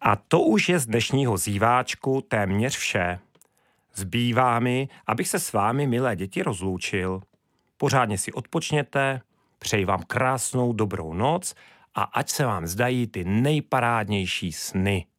A to už je z dnešního zíváčku téměř vše. Zbývá mi, abych se s vámi, milé děti, rozloučil. Pořádně si odpočněte, přeji vám krásnou dobrou noc a ať se vám zdají ty nejparádnější sny.